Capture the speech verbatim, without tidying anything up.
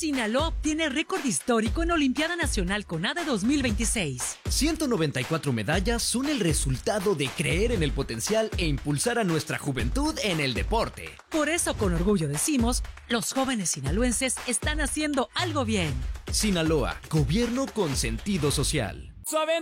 Sinaloa obtiene récord histórico en Olimpiada Nacional CONADE dos mil veintiséis. ciento noventa y cuatro medallas son el resultado de creer en el potencial e impulsar a nuestra juventud en el deporte. Por eso, con orgullo decimos, los jóvenes sinaloenses están haciendo algo bien. Sinaloa, gobierno con sentido social. Suave